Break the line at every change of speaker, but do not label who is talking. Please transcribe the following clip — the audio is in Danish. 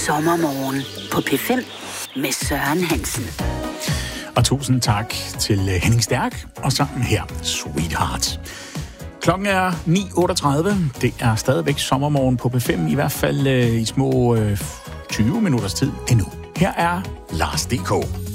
SommerMorgen på P5 med Søren Hansen.
Og tusind tak til Henning Stærk og sangen her, Sweetheart. Klokken er 9.38. Det er stadigvæk SommerMorgen på P5, i hvert fald i små 20 minutters tid endnu. Her er Lars D.K.